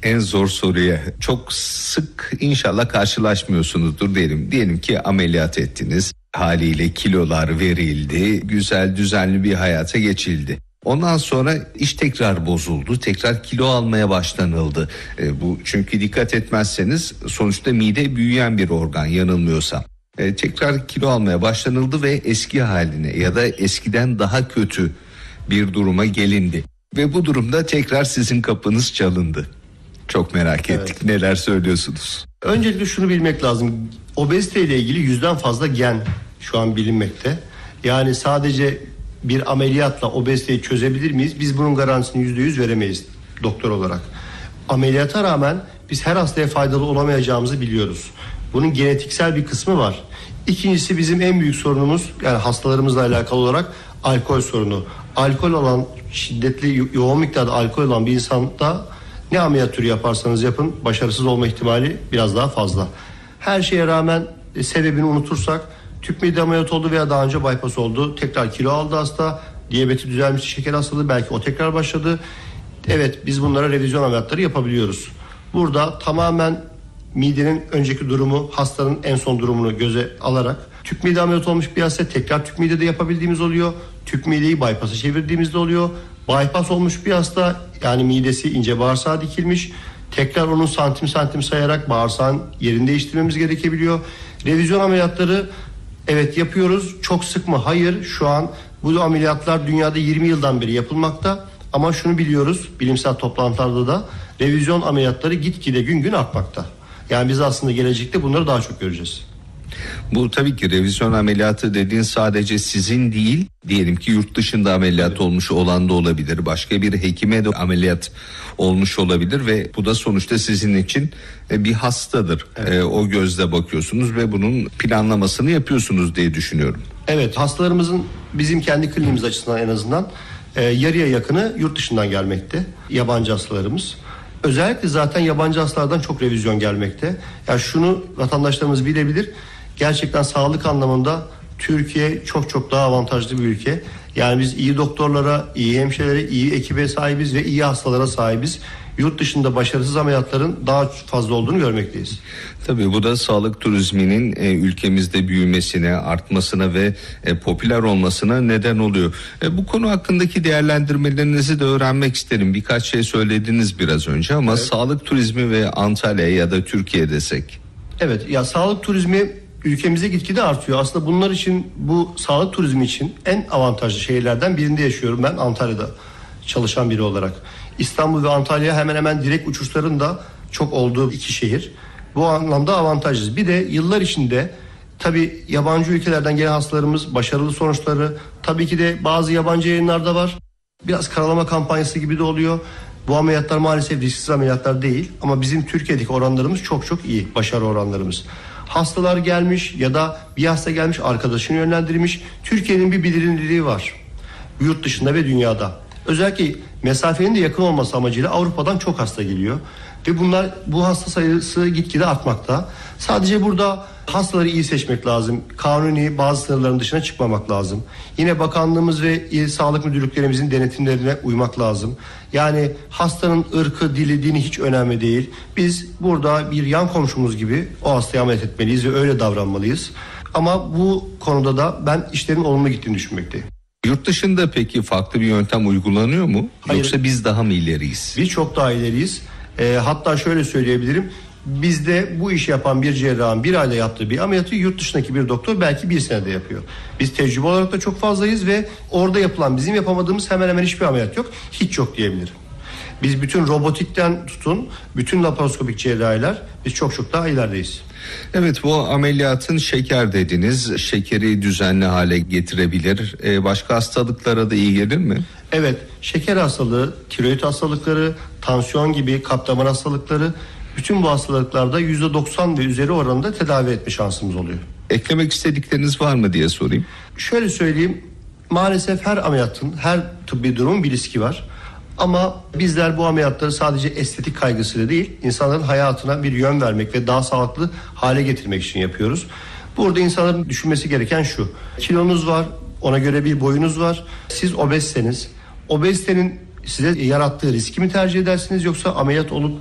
En zor soruya çok sık inşallah karşılaşmıyorsunuzdur diyelim. Diyelim ki ameliyat ettiniz. Haliyle kilolar verildi. Güzel düzenli bir hayata geçildi. Ondan sonra iş tekrar bozuldu. Tekrar kilo almaya başlanıldı. Bu çünkü dikkat etmezseniz sonuçta mide büyüyen bir organ yanılmıyorsam. Tekrar kilo almaya başlanıldı ve eski haline ya da eskiden daha kötü bir duruma gelindi. Ve bu durumda tekrar sizin kapınız çalındı. Çok merak ettik. Evet. Neler söylüyorsunuz? Öncelikle şunu bilmek lazım. Obezite ile ilgili 100'den fazla gen şu an bilinmekte. Yani sadece bir ameliyatla obeziteyi çözebilir miyiz? Biz bunun garantisini %100 veremeyiz doktor olarak. Ameliyata rağmen biz her hastaya faydalı olamayacağımızı biliyoruz. Bunun genetiksel bir kısmı var. İkincisi bizim en büyük sorunumuz, yani hastalarımızla alakalı olarak alkol sorunu. Alkol olan, şiddetli yoğun miktarda alkol olan bir insanda ne ameliyat türü yaparsanız yapın başarısız olma ihtimali biraz daha fazla. Her şeye rağmen sebebini unutursak tüp mide ameliyatı oldu veya daha önce bypass oldu. Tekrar kilo aldı hasta. Diyabeti düzelmiş, şeker hastalığı, belki o tekrar başladı. Evet, biz bunlara revizyon ameliyatları yapabiliyoruz. Burada tamamen midenin önceki durumu, hastanın en son durumunu göze alarak tüp mide ameliyatı olmuş bir hasta tekrar tüp mide de yapabildiğimiz oluyor. Tüp mideyi bypass'a çevirdiğimizde oluyor. Bypass olmuş bir hasta, yani midesi ince bağırsağa dikilmiş. Tekrar onun santim sayarak bağırsağın yerini değiştirmemiz gerekebiliyor. Revizyon ameliyatları evet yapıyoruz. Çok sık mı? Hayır. Şu an bu ameliyatlar dünyada 20 yıldan beri yapılmakta. Ama şunu biliyoruz, bilimsel toplantılarda da revizyon ameliyatları gitgide gün gün artmakta. Yani biz aslında gelecekte bunları daha çok göreceğiz. Bu tabii ki revizyon ameliyatı dediğin sadece sizin değil, diyelim ki yurt dışında ameliyat olmuş olan da olabilir. Başka bir hekime de ameliyat olmuş olabilir ve bu da sonuçta sizin için bir hastadır. Evet. O gözle bakıyorsunuz ve bunun planlamasını yapıyorsunuz diye düşünüyorum. Evet, hastalarımızın bizim kendi kliniğimiz açısından en azından yarıya yakını yurt dışından gelmekte, yabancı hastalarımız. Özellikle zaten yabancı hastalardan çok revizyon gelmekte. Yani şunu vatandaşlarımız bilebilir. Gerçekten sağlık anlamında Türkiye çok daha avantajlı bir ülke. Yani biz iyi doktorlara, iyi hemşirelere, iyi ekibe sahibiz ve iyi hastalara sahibiz. Yurt dışında başarısız ameliyatların daha fazla olduğunu görmekteyiz. Tabii bu da sağlık turizminin ülkemizde büyümesine, artmasına ve popüler olmasına neden oluyor. Bu konu hakkındaki değerlendirmelerinizi de öğrenmek isterim. Birkaç şey söylediniz biraz önce ama evet. Sağlık turizmi ve Antalya ya da Türkiye desek. Evet, ya sağlık turizmi ülkemizde gitgide artıyor. Aslında bunlar için, bu sağlık turizmi için en avantajlı şehirlerden birinde yaşıyorum ben, Antalya'da çalışan biri olarak. İstanbul ve Antalya hemen hemen direkt uçuşların da çok olduğu iki şehir. Bu anlamda avantajlıyız. Bir de yıllar içinde tabii yabancı ülkelerden gelen hastalarımız başarılı sonuçları, tabii ki de bazı yabancı yayınlarda var. Biraz karalama kampanyası gibi de oluyor. Bu ameliyatlar maalesef risksiz ameliyatlar değil ama bizim Türkiye'deki oranlarımız çok iyi, başarı oranlarımız. Hastalar gelmiş ya da bir hasta gelmiş, arkadaşını yönlendirmiş. Türkiye'nin bir bilinirliği var yurt dışında ve dünyada. Özellikle mesafenin de yakın olması amacıyla Avrupa'dan çok hasta geliyor. Ve bu hasta sayısı gitgide artmakta. Sadece burada hastaları iyi seçmek lazım. Kanuni bazı sınırların dışına çıkmamak lazım. Yine bakanlığımız ve il sağlık müdürlüklerimizin denetimlerine uymak lazım. Yani hastanın ırkı, dili, dini hiç önemli değil. Biz burada bir yan komşumuz gibi o hastaya ameliyat etmeliyiz ve öyle davranmalıyız. Ama bu konuda da ben işlerin olumlu gittiğini düşünmekteyim. Yurt dışında peki farklı bir yöntem uygulanıyor mu? Hayır. Yoksa biz daha mı ileriyiz? Biz çok daha ileriyiz. Hatta şöyle söyleyebilirim. Bizde bu işi yapan bir cerrahın bir ayda yaptığı bir ameliyatı yurt dışındaki bir doktor belki bir senede yapıyor. Biz tecrübe olarak da çok fazlayız ve orada yapılan bizim yapamadığımız hemen hemen hiçbir ameliyat yok. Hiç yok diyebilirim. Biz bütün robotikten tutun, bütün laparoskopik cerrahiler biz çok daha ilerideyiz. Evet, bu ameliyatın şeker dediniz. Şekeri düzenli hale getirebilir. Başka hastalıklara da iyi gelir mi? Evet, şeker hastalığı, tiroid hastalıkları, tansiyon gibi kalp damar hastalıkları, bütün bu hastalıklarda %90 ve üzeri oranında tedavi etme şansımız oluyor. Eklemek istedikleriniz var mı diye sorayım. Şöyle söyleyeyim, maalesef her ameliyatın, her tıbbi durumun bir riski var. Ama bizler bu ameliyatları sadece estetik kaygısıyla değil, insanların hayatına bir yön vermek ve daha sağlıklı hale getirmek için yapıyoruz. Burada insanların düşünmesi gereken şu: kilonuz var, ona göre bir boyunuz var. Siz obezseniz, obezitenin size yarattığı riski mi tercih edersiniz, yoksa ameliyat olup